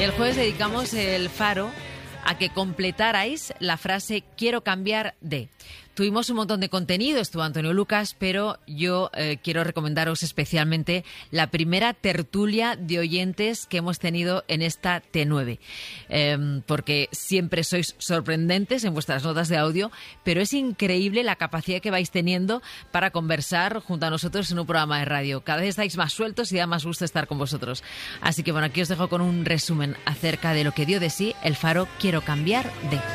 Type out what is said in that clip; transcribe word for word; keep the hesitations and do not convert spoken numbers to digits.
El jueves dedicamos el Faro a que completarais la frase quiero cambiar de. Tuvimos un montón de contenido, estuvo Antonio Lucas, pero yo eh, quiero recomendaros especialmente la primera tertulia de oyentes que hemos tenido en esta T nueve, eh, porque siempre sois sorprendentes en vuestras notas de audio, pero es increíble la capacidad que vais teniendo para conversar junto a nosotros en un programa de radio. Cada vez estáis más sueltos y da más gusto estar con vosotros. Así que bueno, aquí os dejo con un resumen acerca de lo que dio de sí el Faro Quiero cambiar de.